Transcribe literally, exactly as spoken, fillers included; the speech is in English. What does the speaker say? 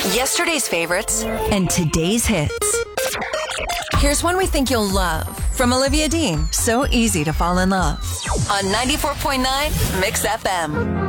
Yesterday's favorites and today's hits. Here's one we think you'll love from Olivia Dean. So easy to fall in love. On ninety-four point nine Mix F M.